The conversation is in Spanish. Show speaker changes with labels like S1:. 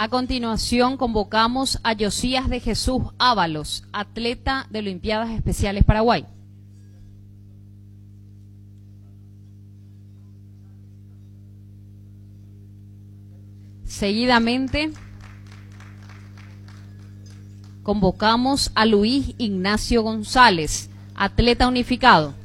S1: A continuación convocamos a Josías de Jesús Ábalos, atleta de Olimpiadas Especiales Paraguay. Seguidamente convocamos a Luis Ignacio González, atleta unificado.